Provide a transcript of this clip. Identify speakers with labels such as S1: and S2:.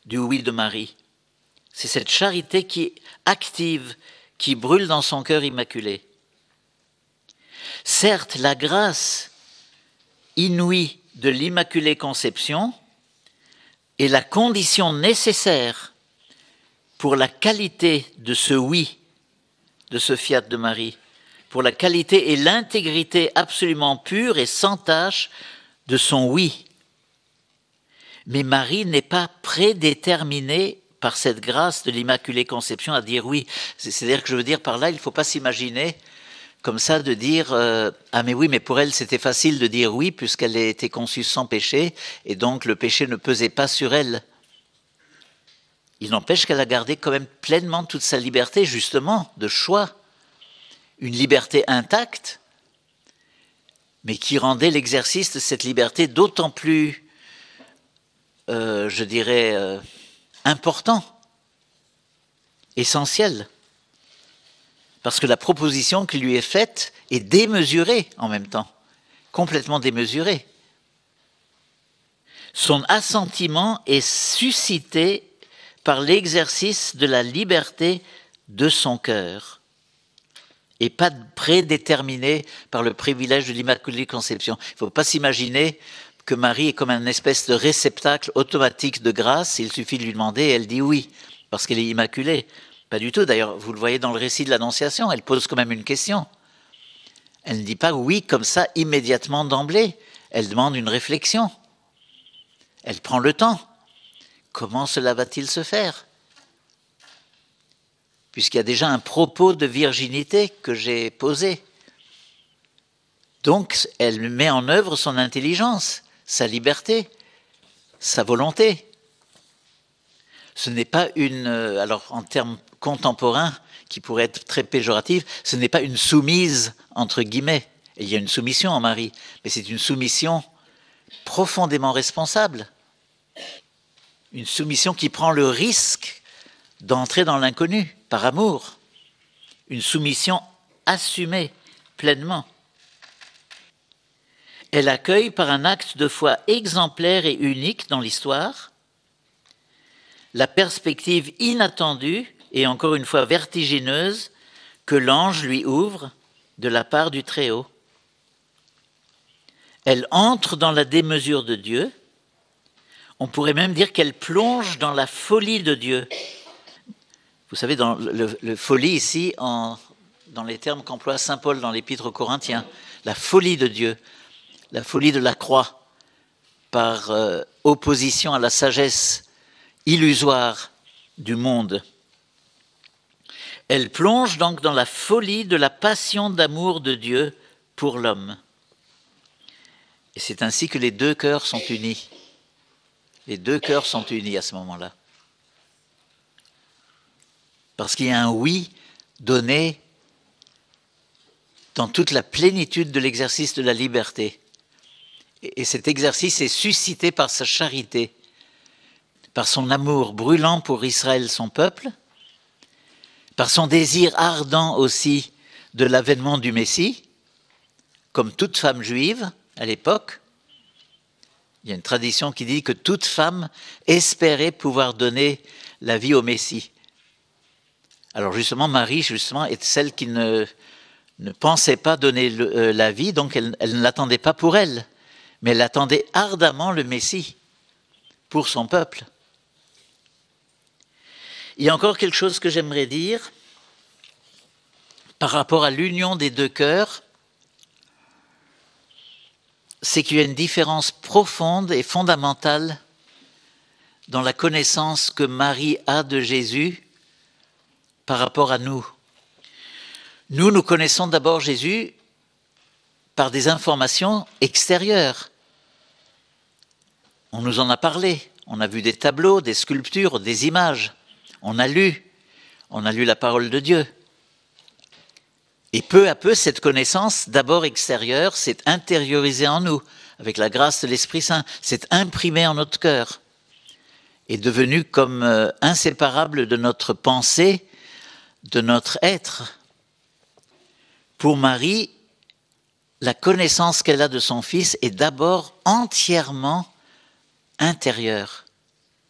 S1: du oui de Marie. C'est cette charité qui est active, qui brûle dans son cœur immaculé. Certes, la grâce inouïe de l'Immaculée Conception est la condition nécessaire pour la qualité de ce oui, de ce fiat de Marie, pour la qualité et l'intégrité absolument pure et sans tache de son oui. Mais Marie n'est pas prédéterminée par cette grâce de l'Immaculée Conception à dire oui. C'est-à-dire que je veux dire par là, il ne faut pas s'imaginer comme ça de dire ah mais oui, mais pour elle c'était facile de dire oui puisqu'elle a été conçue sans péché et donc le péché ne pesait pas sur elle. Il n'empêche qu'elle a gardé quand même pleinement toute sa liberté justement de choix, une liberté intacte, mais qui rendait l'exercice de cette liberté d'autant plus, je dirais, important, essentiel. Parce que la proposition qui lui est faite est démesurée en même temps, complètement démesurée. Son assentiment est suscité par l'exercice de la liberté de son cœur et pas prédéterminé par le privilège de l'Immaculée Conception. Il ne faut pas s'imaginer que Marie est comme un espèce de réceptacle automatique de grâce, il suffit de lui demander et elle dit oui, parce qu'elle est immaculée. Pas du tout, d'ailleurs, vous le voyez dans le récit de l'Annonciation, elle pose quand même une question. Elle ne dit pas oui comme ça immédiatement d'emblée, elle demande une réflexion. Elle prend le temps. Comment cela va-t-il se faire ? Puisqu'il y a déjà un propos de virginité que j'ai posé. Donc, elle met en œuvre son intelligence, sa liberté, sa volonté. Ce n'est pas une, alors en termes contemporains, qui pourraient être très péjoratifs, ce n'est pas une soumise, entre guillemets. Et il y a une soumission en Marie, mais c'est une soumission profondément responsable. Une soumission qui prend le risque d'entrer dans l'inconnu, par amour. Une soumission assumée pleinement. Elle accueille par un acte de foi exemplaire et unique dans l'histoire la perspective inattendue et encore une fois vertigineuse que l'ange lui ouvre de la part du Très-Haut. Elle entre dans la démesure de Dieu. On pourrait même dire qu'elle plonge dans la folie de Dieu. Vous savez, dans le folie ici, dans les termes qu'emploie saint Paul dans l'Épître aux Corinthiens, la folie de Dieu, la folie de la croix, par opposition à la sagesse illusoire du monde. Elle plonge donc dans la folie de la passion d'amour de Dieu pour l'homme. Et c'est ainsi que les deux cœurs sont unis. Les deux cœurs sont unis à ce moment-là. Parce qu'il y a un oui donné dans toute la plénitude de l'exercice de la liberté. Et cet exercice est suscité par sa charité, par son amour brûlant pour Israël, son peuple, par son désir ardent aussi de l'avènement du Messie, comme toute femme juive à l'époque. Il y a une tradition qui dit que toute femme espérait pouvoir donner la vie au Messie. Alors justement, Marie est celle qui ne pensait pas donner la vie, donc elle ne l'attendait pas pour elle, mais elle attendait ardemment le Messie pour son peuple. Il y a encore quelque chose que j'aimerais dire par rapport à l'union des deux cœurs, c'est qu'il y a une différence profonde et fondamentale dans la connaissance que Marie a de Jésus par rapport à nous. Nous connaissons d'abord Jésus par des informations extérieures. On nous en a parlé, on a vu des tableaux, des sculptures, des images. On a lu la parole de Dieu. Et peu à peu, cette connaissance, d'abord extérieure, s'est intériorisée en nous, avec la grâce de l'Esprit Saint, s'est imprimée en notre cœur, est devenue comme inséparable de notre pensée, de notre être. Pour Marie, la connaissance qu'elle a de son Fils est d'abord entièrement intérieure.